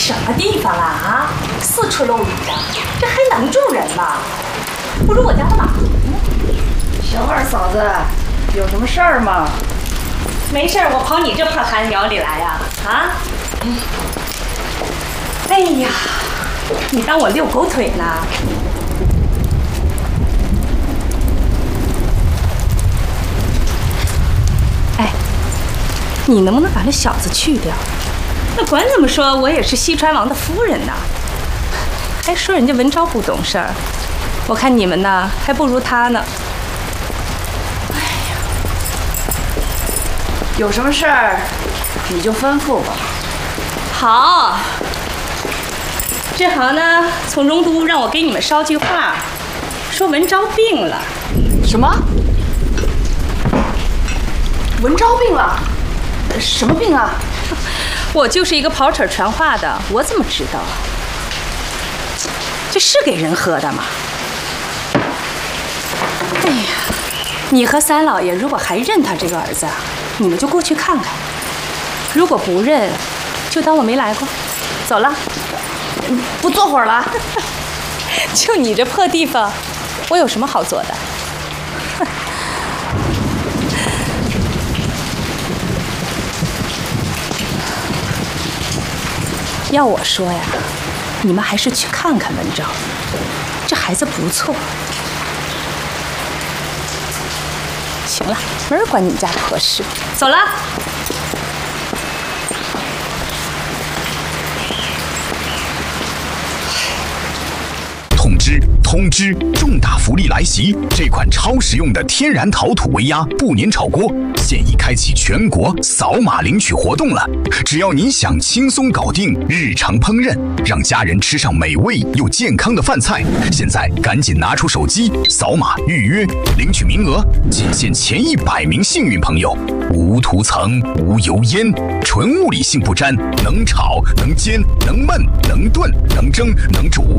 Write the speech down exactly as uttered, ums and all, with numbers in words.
什么地方啊啊！四处漏雨的，这还能住人吗？不如我家的马蹄呢。 小二嫂子，有什么事儿吗？ 没事儿，我跑你这破寒窑里来呀！啊！哎呀，你当我遛狗腿呢？哎，你能不能把那小子去掉？那管怎么说，我也是西川王的夫人呐。还说人家文昭不懂事儿，我看你们呢，还不如他呢。哎呀， 有什么事儿你就吩咐吧。 好。志豪呢，从荣都让我给你们捎句话，说文昭病了。 什么？文昭病了？什么病啊？ 我就是一个跑腿传话的，我怎么知道啊？这是给人喝的吗？哎呀，你和三老爷如果还认他这个儿子，你们就过去看看；如果不认，就当我没来过。走了。 不坐会儿了？ 就你这破地方，我有什么好做的？要我说呀，你们还是去看看文昭，这孩子不错。行了，没人管你们家的破事，走了。 通知通知！重大福利来袭！这款超实用的天然陶土微压不粘炒锅现已开启全国扫码领取活动了。只要你想轻松搞定日常烹饪，让家人吃上美味又健康的饭菜，现在赶紧拿出手机扫码预约领取名额，仅限前一百名幸运朋友。无涂层、无油烟，纯物理性不沾，能炒能煎能焖能炖能蒸能煮。